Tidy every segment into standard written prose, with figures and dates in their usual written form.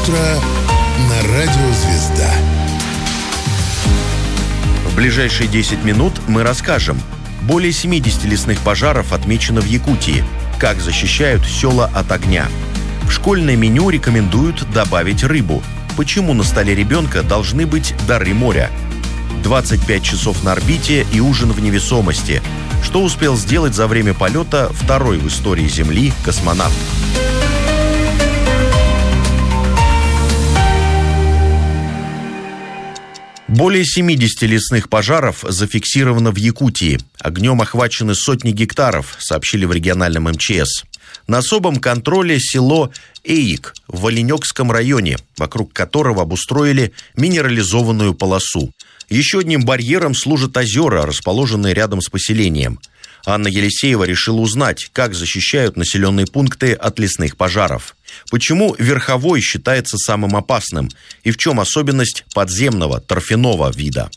Утро на радио «Звезда». В ближайшие 10 минут мы расскажем. Более 70 лесных пожаров отмечено в Якутии. Как защищают села от огня. В школьное меню рекомендуют добавить рыбу. Почему на столе ребенка должны быть дары моря? 25 часов на орбите и ужин в невесомости. Что успел сделать за время полета второй в истории Земли космонавт? Более 70 лесных пожаров зафиксировано в Якутии. Огнем охвачены сотни гектаров, сообщили в региональном МЧС. На особом контроле село Эик в Оленёкском районе, вокруг которого обустроили минерализованную полосу. Еще одним барьером служат озера, расположенные рядом с поселением. Анна Елисеева решила узнать, как защищают населенные пункты от лесных пожаров. Почему верховой считается самым опасным и в чем особенность подземного торфяного вида?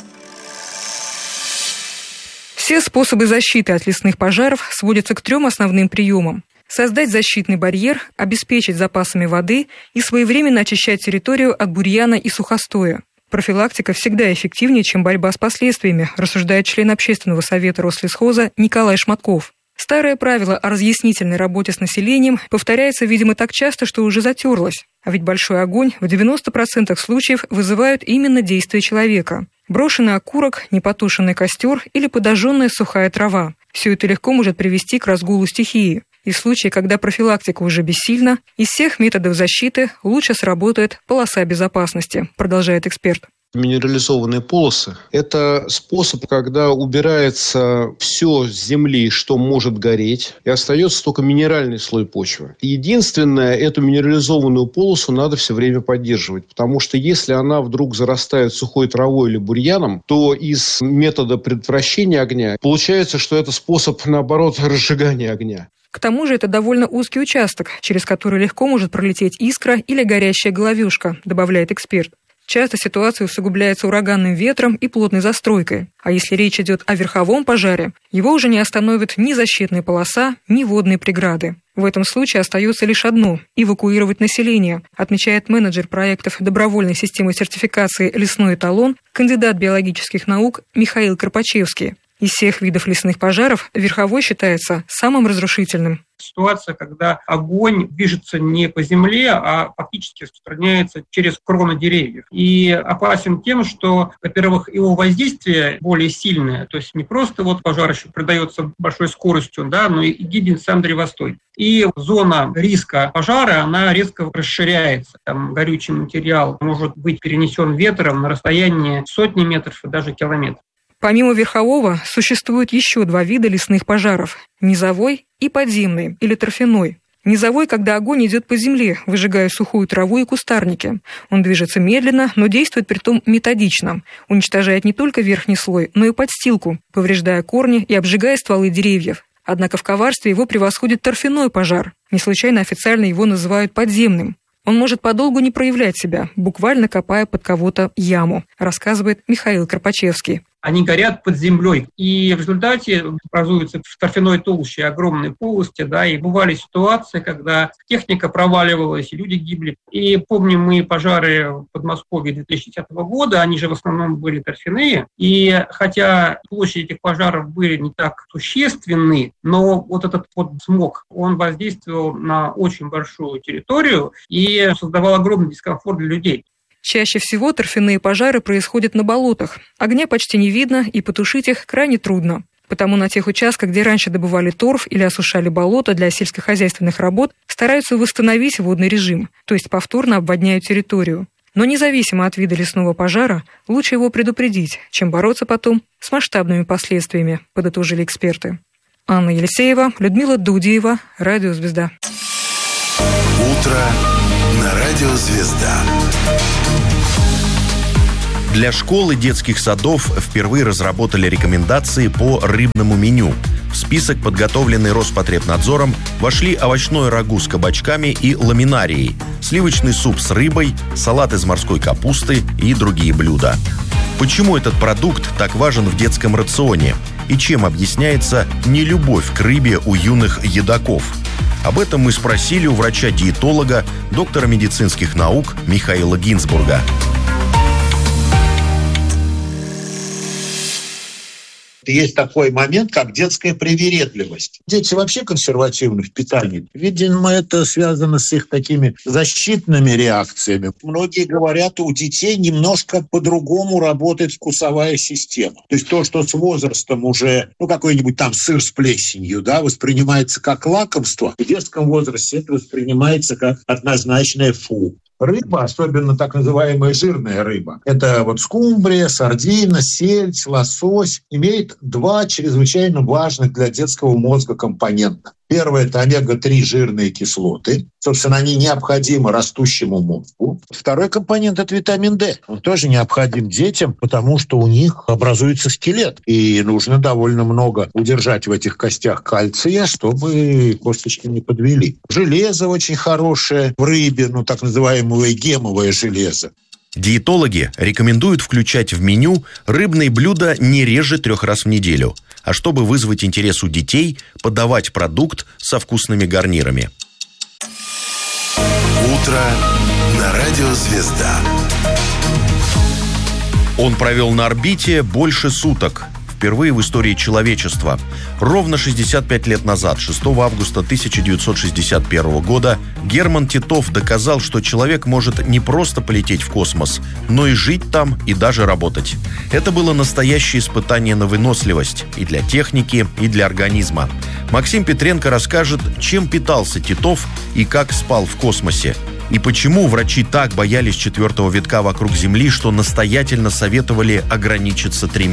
Все способы защиты от лесных пожаров сводятся к 3 основным приемам. Создать защитный барьер, обеспечить запасами воды и своевременно очищать территорию от бурьяна и сухостоя. Профилактика всегда эффективнее, чем борьба с последствиями, рассуждает член Общественного совета Рослесхоза Николай Шматков. Старое правило о разъяснительной работе с населением повторяется, видимо, так часто, что уже затерлось. А ведь большой огонь в 90% случаев вызывают именно действия человека. Брошенный окурок, непотушенный костер или подожженная сухая трава. Все это легко может привести к разгулу стихии. И в случае, когда профилактика уже бессильна, из всех методов защиты лучше сработает полоса безопасности, продолжает эксперт. Минерализованные полосы – это способ, когда убирается все с земли, что может гореть, и остается только минеральный слой почвы. Единственное, эту минерализованную полосу надо все время поддерживать, потому что если она вдруг зарастает сухой травой или бурьяном, то из метода предотвращения огня получается, что это способ, наоборот, разжигания огня. К тому же это довольно узкий участок, через который легко может пролететь искра или горящая головешка, добавляет эксперт. Часто ситуация усугубляется ураганным ветром и плотной застройкой. А если речь идет о верховом пожаре, его уже не остановит ни защитная полоса, ни водные преграды. В этом случае остается лишь одно – эвакуировать население, отмечает менеджер проектов добровольной системы сертификации «Лесной эталон», кандидат биологических наук Михаил Карпачевский. Из всех видов лесных пожаров верховой считается самым разрушительным. Ситуация, когда огонь движется не по земле, а фактически распространяется через кроны деревьев. И опасен тем, что, во-первых, его воздействие более сильное, то есть не просто пожар еще придается большой скоростью, но и гибнет сам древостой. И зона риска пожара, она резко расширяется. Там горючий материал может быть перенесен ветром на расстояние сотни метров и даже километров. Помимо верхового, существует еще 2 вида лесных пожаров – низовой и подземный, или торфяной. Низовой, когда огонь идет по земле, выжигая сухую траву и кустарники. Он движется медленно, но действует притом методично. Уничтожает не только верхний слой, но и подстилку, повреждая корни и обжигая стволы деревьев. Однако в коварстве его превосходит торфяной пожар. Не случайно официально его называют подземным. Он может подолгу не проявлять себя, буквально копая под кого-то яму, рассказывает Михаил Карпачевский. Они горят под землей. И в результате образуются в торфяной толще огромные полости, и бывали ситуации, когда техника проваливалась, и люди гибли. И помним мы пожары в Подмосковье 2010 года, они же в основном были торфяные. И хотя площади этих пожаров были не так существенны, но этот смог, он воздействовал на очень большую территорию и создавал огромный дискомфорт для людей. Чаще всего торфяные пожары происходят на болотах. Огня почти не видно, и потушить их крайне трудно. Потому на тех участках, где раньше добывали торф или осушали болото для сельскохозяйственных работ, стараются восстановить водный режим, то есть повторно обводняют территорию. Но независимо от вида лесного пожара, лучше его предупредить, чем бороться потом с масштабными последствиями, подытожили эксперты. Анна Елисеева, Людмила Дудиева, Радио «Звезда». Утро на Радио «Звезда». Для школ и детских садов впервые разработали рекомендации по рыбному меню. В список, подготовленный Роспотребнадзором, вошли овощное рагу с кабачками и ламинарией, сливочный суп с рыбой, салат из морской капусты и другие блюда. Почему этот продукт так важен в детском рационе? И чем объясняется нелюбовь к рыбе у юных едоков? Об этом мы спросили у врача-диетолога, доктора медицинских наук Михаила Гинзбурга. Есть такой момент, как детская привередливость. Дети вообще консервативны в питании. Видимо, это связано с их такими защитными реакциями. Многие говорят, у детей немножко по-другому работает вкусовая система. То есть то, что с возрастом уже, какой-нибудь там сыр с плесенью, воспринимается как лакомство, в детском возрасте это воспринимается как однозначное фу. Рыба, особенно так называемая жирная рыба, это скумбрия, сардина, сельдь, лосось, имеет два чрезвычайно важных для детского мозга компонента. Первое – это омега-3 жирные кислоты. Собственно, они необходимы растущему мозгу. Второй компонент – это витамин D. Он тоже необходим детям, потому что у них образуется скелет. И нужно довольно много удержать в этих костях кальция, чтобы косточки не подвели. Железо очень хорошее в рыбе, так называемое гемовое железо. Диетологи рекомендуют включать в меню рыбные блюда не реже 3 раз в неделю, а чтобы вызвать интерес у детей, подавать продукт со вкусными гарнирами. Утро на радио «Звезда». Он провел на орбите больше суток. Впервые в истории человечества. Ровно 65 лет назад, 6 августа 1961 года, Герман Титов доказал, что человек может не просто полететь в космос, но и жить там, и даже работать. Это было настоящее испытание на выносливость и для техники, и для организма. Максим Петренко расскажет, чем питался Титов и как спал в космосе. И почему врачи так боялись 4-го витка вокруг Земли, что настоятельно советовали ограничиться 3.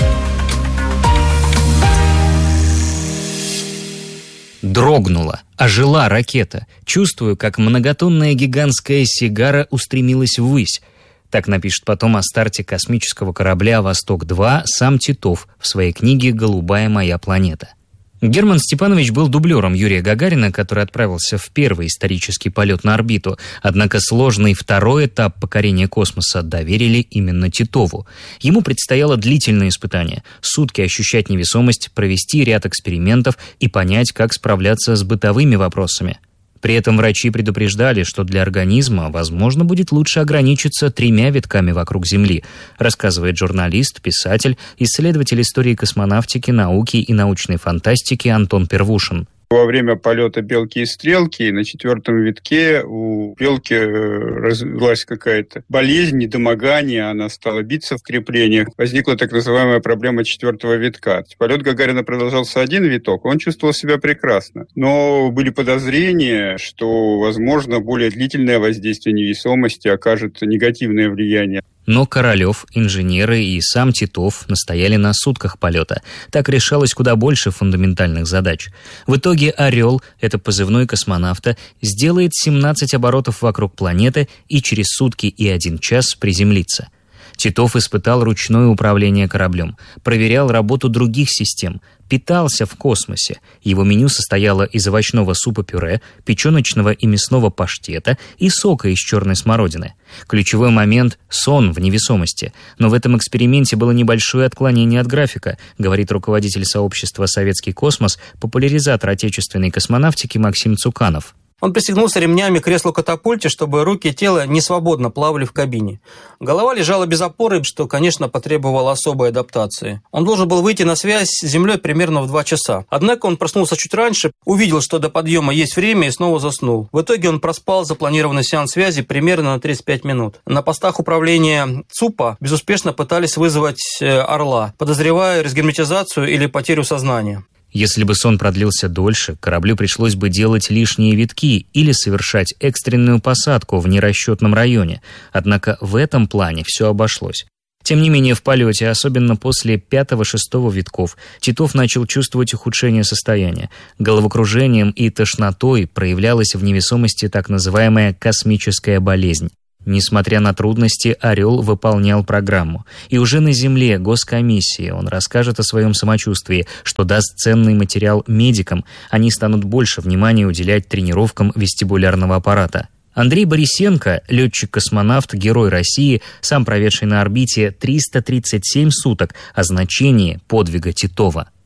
Дрогнула, ожила ракета. Чувствую, как многотонная гигантская сигара устремилась ввысь. Так напишет потом о старте космического корабля «Восток-2» сам Титов в своей книге «Голубая моя планета». Герман Степанович был дублером Юрия Гагарина, который отправился в первый исторический полет на орбиту. Однако сложный второй этап покорения космоса доверили именно Титову. Ему предстояло длительное испытание. Сутки ощущать невесомость, провести ряд экспериментов и понять, как справляться с бытовыми вопросами. При этом врачи предупреждали, что для организма, возможно, будет лучше ограничиться 3 витками вокруг Земли, рассказывает журналист, писатель, исследователь истории космонавтики, науки и научной фантастики Антон Первушин. Во время полета «Белки и стрелки» на 4-м витке у белки развилась какая-то болезнь, недомогание, она стала биться в креплениях. Возникла так называемая проблема 4-го витка. Полет Гагарина продолжался 1 виток, он чувствовал себя прекрасно. Но были подозрения, что, возможно, более длительное воздействие невесомости окажет негативное влияние. Но Королев, инженеры и сам Титов настояли на сутках полета. Так решалось куда больше фундаментальных задач. В итоге «Орел», это позывной космонавта, сделает 17 оборотов вокруг планеты и через сутки и 1 час приземлится. Титов испытал ручное управление кораблем, проверял работу других систем, питался в космосе. Его меню состояло из овощного супа-пюре, печеночного и мясного паштета и сока из черной смородины. Ключевой момент – сон в невесомости. Но в этом эксперименте было небольшое отклонение от графика, говорит руководитель сообщества «Советский космос», популяризатор отечественной космонавтики Максим Цуканов. Он пристегнулся ремнями к креслу-катапульте, чтобы руки и тело не свободно плавали в кабине. Голова лежала без опоры, что, конечно, потребовало особой адаптации. Он должен был выйти на связь с Землей примерно в 2 часа. Однако он проснулся чуть раньше, увидел, что до подъема есть время, и снова заснул. В итоге он проспал запланированный сеанс связи примерно на 35 минут. На постах управления ЦУПа безуспешно пытались вызвать «Орла», подозревая разгерметизацию или потерю сознания. Если бы сон продлился дольше, кораблю пришлось бы делать лишние витки или совершать экстренную посадку в нерасчетном районе. Однако в этом плане все обошлось. Тем не менее, в полете, особенно после 5-6 витков, Титов начал чувствовать ухудшение состояния. Головокружением и тошнотой проявлялась в невесомости так называемая космическая болезнь. Несмотря на трудности, «Орел» выполнял программу. И уже на Земле госкомиссии он расскажет о своем самочувствии, что даст ценный материал медикам. Они станут больше внимания уделять тренировкам вестибулярного аппарата. Андрей Борисенко, летчик-космонавт, герой России, сам проведший на орбите 337 суток, о значении подвига Титова.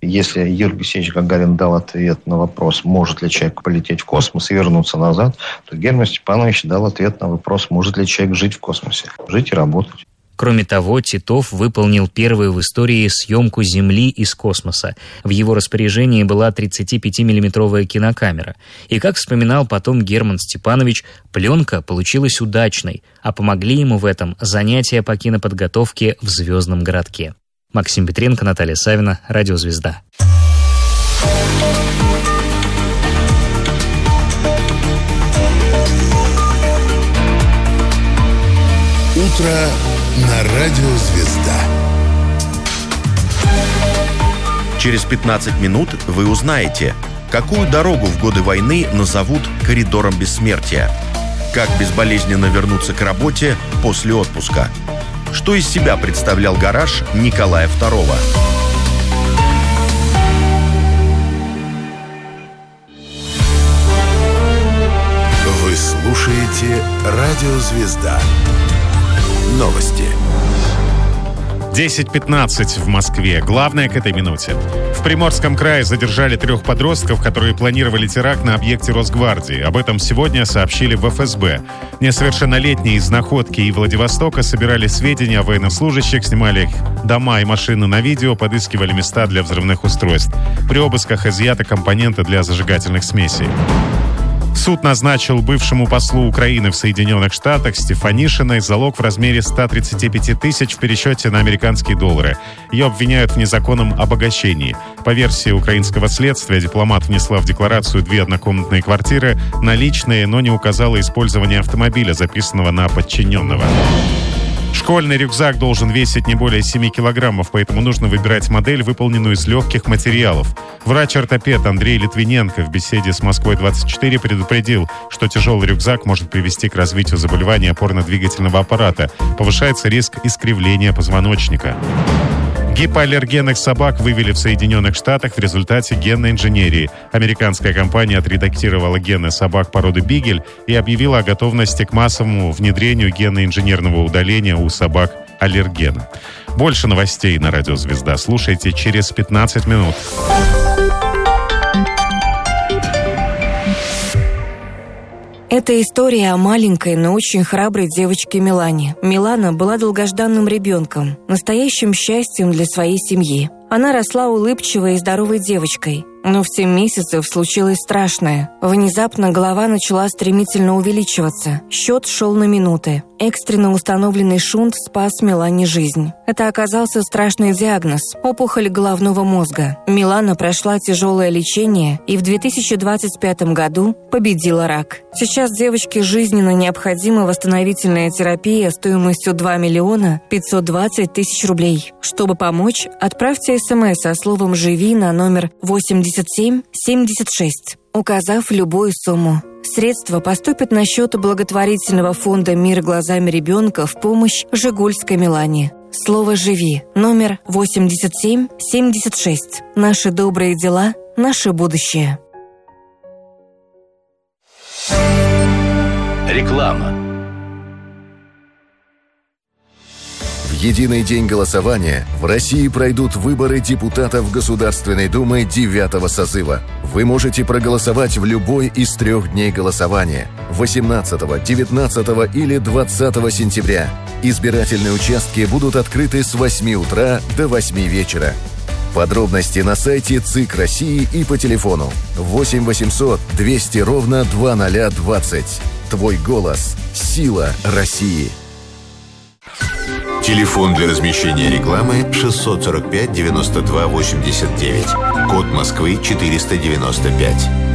Если Юрий Алексеевич Гагарин дал ответ на вопрос, может ли человек полететь в космос и вернуться назад, то Герман Степанович дал ответ на вопрос, может ли человек жить в космосе, жить и работать. Кроме того, Титов выполнил первую в истории съемку Земли из космоса. В его распоряжении была 35-миллиметровая кинокамера. И, как вспоминал потом Герман Степанович, пленка получилась удачной, а помогли ему в этом занятия по киноподготовке в «Звездном городке». Максим Петренко, Наталья Савина, Радио «Звезда». Утро на Радио «Звезда». Через 15 минут вы узнаете, какую дорогу в годы войны назовут коридором бессмертия, как безболезненно вернуться к работе после отпуска, что из себя представлял гараж Николая II. Вы слушаете Радио «Звезда». Новости. 10:15 в Москве. Главное к этой минуте. В Приморском крае задержали 3 подростков, которые планировали теракт на объекте Росгвардии. Об этом сегодня сообщили в ФСБ. Несовершеннолетние из Находки и Владивостока собирали сведения о военнослужащих, снимали их дома и машины на видео, подыскивали места для взрывных устройств. При обысках изъяты компоненты для зажигательных смесей. Суд назначил бывшему послу Украины в Соединенных Штатах Стефанишиной залог в размере 135 тысяч в пересчете на американские доллары. Ее обвиняют в незаконном обогащении. По версии украинского следствия, дипломат внесла в декларацию 2 однокомнатные квартиры, наличные, но не указала использование автомобиля, записанного на подчиненного. Школьный рюкзак должен весить не более 7 килограммов, поэтому нужно выбирать модель, выполненную из легких материалов. Врач-ортопед Андрей Литвиненко в беседе с «Москвой-24» предупредил, что тяжелый рюкзак может привести к развитию заболеваний опорно-двигательного аппарата. Повышается риск искривления позвоночника. Гипоаллергенных собак вывели в Соединенных Штатах в результате генной инженерии. Американская компания отредактировала гены собак породы бигель и объявила о готовности к массовому внедрению генно-инженерного удаления у собак аллергена. Больше новостей на Радио «Звезда» слушайте через 15 минут. Это история о маленькой, но очень храброй девочке Милане. Милана была долгожданным ребенком, настоящим счастьем для своей семьи. Она росла улыбчивой и здоровой девочкой. Но в 7 месяцев случилось страшное. Внезапно голова начала стремительно увеличиваться. Счет шел на минуты. Экстренно установленный шунт спас Милане жизнь. Это оказался страшный диагноз – опухоль головного мозга. Милана прошла тяжелое лечение и в 2025 году победила рак. Сейчас девочке жизненно необходима восстановительная терапия стоимостью 2 520 000 рублей. Чтобы помочь, отправьте СМС со словом «Живи» на номер 8776, указав любую сумму. Средства поступят на счет благотворительного фонда «Мир глазами ребенка» в помощь Жигульской Милане. Слово «Живи» номер 8776. Наши добрые дела, наше будущее. Реклама. В единый день голосования в России пройдут выборы депутатов Государственной Думы 9-го созыва. Вы можете проголосовать в любой из 3 дней голосования – 18, 19 или 20 сентября. Избирательные участки будут открыты с 8 утра до 8 вечера. Подробности на сайте ЦИК России и по телефону 8 800 200 ровно 2020. Твой голос – сила России. Телефон для размещения рекламы 645 92 89. Код Москвы 495.